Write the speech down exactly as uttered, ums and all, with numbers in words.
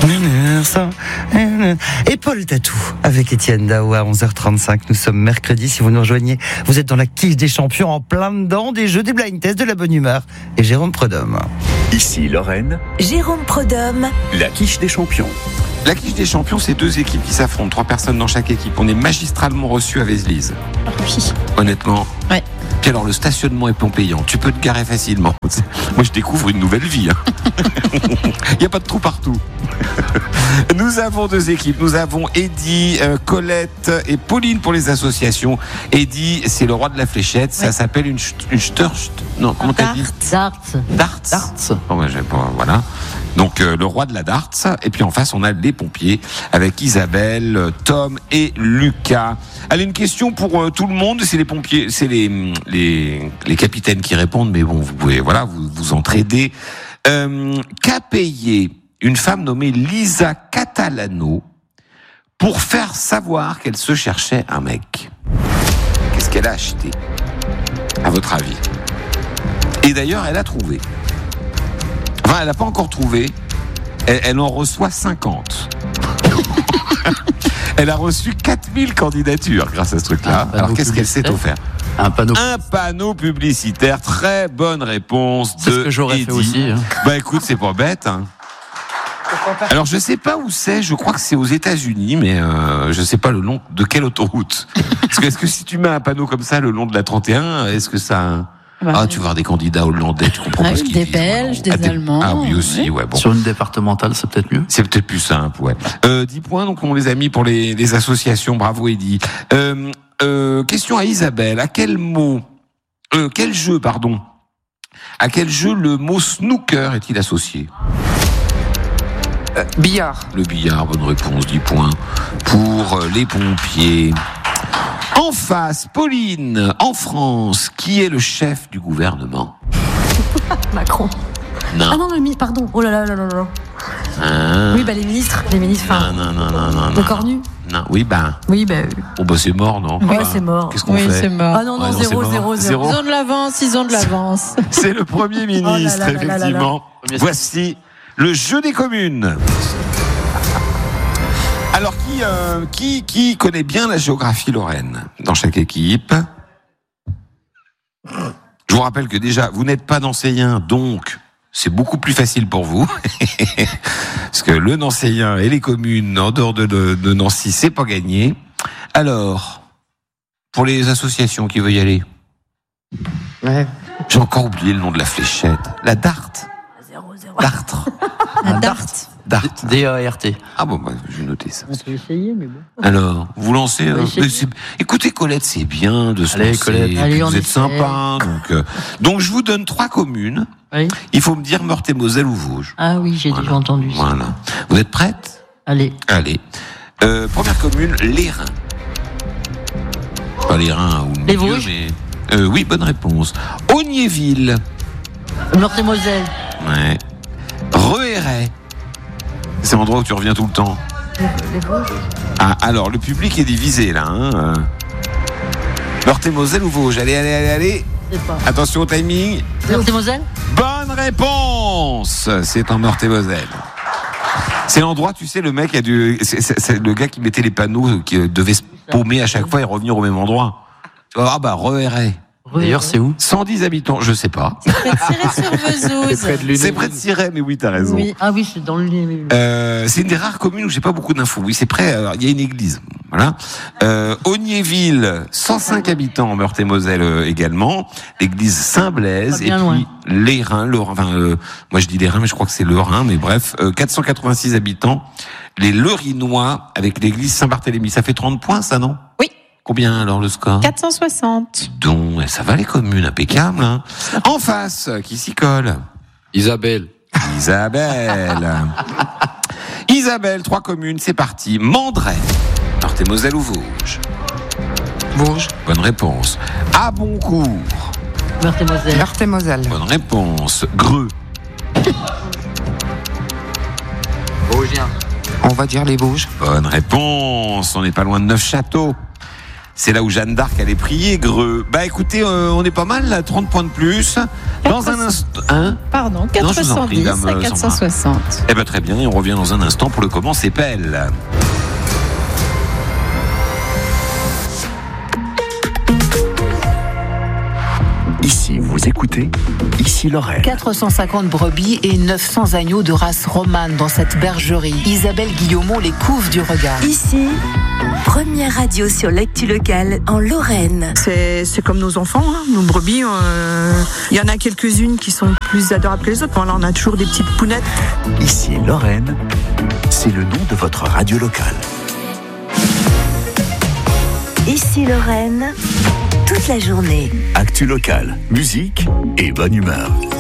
Et Paul Tatou avec Étienne Dao à onze heures trente-cinq. Nous sommes mercredi. Si vous nous rejoignez, vous êtes dans la quiche des champions, en plein dedans des jeux, des blind tests, de la bonne humeur. Et Jérôme Prudhomme. Ici Lorraine. Jérôme Prudhomme. La quiche des champions. La quiche des champions, c'est deux équipes qui s'affrontent, trois personnes dans chaque équipe. On est magistralement reçus à Vézelise. Oui. Honnêtement. Ouais. Puis alors, le stationnement est pas payant. Tu peux te garer facilement. Moi, je découvre une nouvelle vie. Hein. Il n'y a pas de trou partout. Nous avons deux équipes. Nous avons Eddy, euh, Colette et Pauline pour les associations. Eddy, c'est le roi de la fléchette. Ça ouais. s'appelle une, une sturst. Non, comment t'as dit ? Darts. Darts. Darts. Oh, ouais, j'ai pas, voilà. Donc euh, le roi de la darts, et puis en face on a les pompiers avec Isabelle, Tom et Lucas. Allez, une question pour euh, tout le monde, c'est les pompiers, c'est les, les les capitaines qui répondent, mais bon, vous pouvez voilà vous vous entraider. Euh, qu'a payé une femme nommée Lisa Catalano pour faire savoir qu'elle se cherchait un mec? Qu'est-ce qu'elle a acheté, à votre avis? Et d'ailleurs, elle a trouvé. Enfin, elle n'a pas encore trouvé. Elle, elle en reçoit cinquante. Elle a reçu quatre mille candidatures grâce à ce truc-là. Alors, qu'est-ce qu'elle s'est offert ? Un panneau. Un panneau publicitaire. Très bonne réponse c'est de ce que j'aurais Eddy. fait aussi. Hein. Bah écoute, c'est pas bête. Hein. Alors, je sais pas où c'est. Je crois que c'est aux États-Unis, mais euh, je sais pas le long de quelle autoroute. Parce que est-ce que si tu mets un panneau comme ça le long de la trente et un, est-ce que ça... Ah, tu vas voir des candidats hollandais, tu comprends ah, pas ce qu'ils des disent. Des Belges, des, ah, des Allemands. Ah oui, aussi, ouais. Bon. Sur une départementale, c'est peut-être mieux. C'est peut-être plus simple, ouais. Euh, dix points, donc on les a mis pour les, les associations. Bravo, Eddy. Euh, euh, question à Isabelle. À quel mot, euh, quel jeu, pardon, à quel jeu le mot snooker est-il associé? euh, Billard. Le billard, bonne réponse, dix points pour les pompiers. En face, Pauline, en France, qui est le chef du gouvernement? Macron. Non. Ah non, le ministre, pardon. Oh là là là là là. Hein? Oui, bah les ministres, les ministres. Non, non, non, non, non. Le cornu. Non, oui, ben. Oui, ben. Bon, bah c'est mort, non? Oui, enfin, c'est mort. Qu'est-ce qu'on oui, fait? c'est mort. Ah non, non, zéro, ah, non zéro, zéro. Ils ont de l'avance, ils ont de l'avance. C'est le Premier ministre, oh là là là effectivement. là là. Voici le jeu des communes. Alors, qui, euh, qui, qui connaît bien la géographie lorraine dans chaque équipe? Je vous rappelle que déjà, vous n'êtes pas nancéen, donc c'est beaucoup plus facile pour vous. Parce que le nancéen et les communes en dehors de, de, de Nancy, c'est pas gagné. Alors, pour les associations qui veulent y aller, ouais. J'ai encore oublié le nom de la fléchette. La Dart. Zéro, zéro. Dartre. La Dart. Dart. D A R T. Ah bon, bah, je vais noter ça. On peut essayer, mais bon. Alors, vous lancez. Euh, essayer. c'est... Écoutez, Colette, c'est bien de se Allez, lancer. Colette. Allez, on vous êtes essaie. sympa. Donc, euh, donc, je vous donne trois communes. Oui. Il faut me dire Meurthe-et-Moselle ou Vosges. Ah oui, j'ai Voilà. déjà entendu ça. Voilà. Vous êtes prête? Allez. Allez. Euh, première commune, Lérin. Pas Lérin ou Les milieu, Vosges. mais. Euh, oui, bonne réponse. Ognéville. Meurthe-et-Moselle. Ouais. Rehéret. C'est l'endroit où tu reviens tout le temps. Les Vosges. Ah, alors, le public est divisé, là. Hein. Meurthe-et-Moselle ou Vosges? Allez, allez, allez, allez. Je sais pas. Attention au timing. Meurthe-et-Moselle. Bonne réponse. C'est en Meurthe-et-Moselle. C'est l'endroit, tu sais, le mec a dû... C'est, c'est, c'est le gars qui mettait les panneaux, qui devait se paumer à chaque fois et revenir au même endroit. Ah bah, Rehéret. D'ailleurs, c'est où? cent dix habitants, je sais pas. C'est près de Ciré-sur-Vesouse. C'est près de Lunéville. C'est près de Cirey, mais oui, t'as raison. Oui. Ah oui, c'est dans le Lunéville. Euh, c'est une des rares communes où j'ai pas beaucoup d'infos. Oui, c'est près. Il y a une église. Voilà. Euh, Ognéville, cent cinq habitants en Meurthe-et-Moselle euh, également. L'église Saint-Blaise Pas et bien puis loin. les Reins. Le, enfin, euh, moi je dis les Reins, mais je crois que c'est le Rhin. Mais bref, euh, quatre cent quatre-vingt-six habitants. Les Lerinois avec l'église Saint-Barthélemy. Ça fait trente points, ça, non? Oui. Combien alors le score? quatre cent soixante. Donc, ça va les communes, impeccable. Hein. En face, qui s'y colle? Isabelle. Isabelle. Isabelle, trois communes, c'est parti. Mandray, Meurthe-et-Moselle ou Vosges? Vosges. Bonne réponse. Aboncourt. Meurthe-et-Moselle. Meurthe-et-Moselle. Bonne réponse. Greux. Vosgien. On va dire les Vosges. Bonne réponse. On n'est pas loin de Neufchâteau. C'est là où Jeanne d'Arc allait prier, Greux. Bah écoutez, euh, on est pas mal là, trente points de plus. Dans un instant. Hein Pardon, Non, je vous en prie, quatre cent dix dame, à euh, quatre cent soixante. Eh ben très bien, et on revient dans un instant pour le comment c'est pelle. Ici, vous écoutez, ici Lorraine. quatre cent cinquante brebis et neuf cents agneaux de race romane dans cette bergerie. Isabelle Guillaumont les couve du regard. Ici, première radio sur l'actu locale en Lorraine. C'est, c'est comme nos enfants, hein, nos brebis. Il euh, y en a quelques-unes qui sont plus adorables que les autres. Bon, là, on a toujours des petites pounettes. Ici Lorraine, c'est le nom de votre radio locale. Ici Lorraine, toute la journée. Actu locale, musique et bonne humeur.